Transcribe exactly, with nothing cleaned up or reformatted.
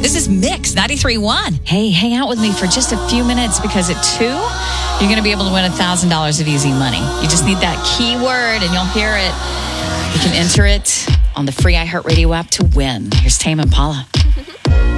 This is Mix ninety-three point one. Hey, hang out with me for just a few minutes because at two, you're going to be able to win one thousand dollars of easy money. You just need that key word and you'll hear it. You can enter it on the free iHeartRadio app to win. Here's Tame Impala.